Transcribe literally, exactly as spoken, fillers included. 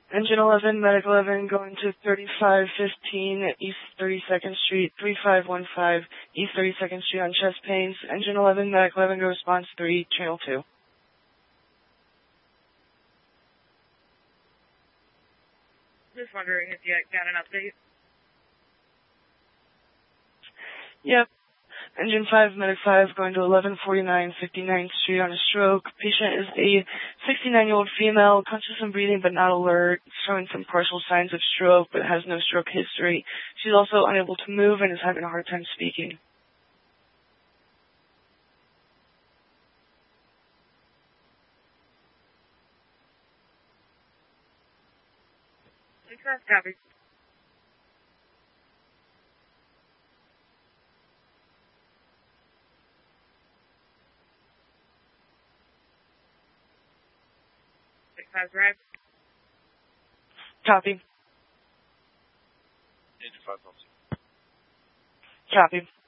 Engine eleven, Medic eleven, going to thirty-five fifteen East thirty-second Street, three five one five East thirty-second Street on chest pains. Engine eleven, Medic eleven, go response three, channel two. Just wondering if you got an update. Yep. Engine five, Medic five, going to eleven forty-nine fifty-ninth Street on a stroke. Patient is a sixty-nine-year-old female, conscious and breathing but not alert, showing some partial signs of stroke but has no stroke history. She's also unable to move and is having a hard time speaking. Copy. Five drive. Copy. Engine five, Copy.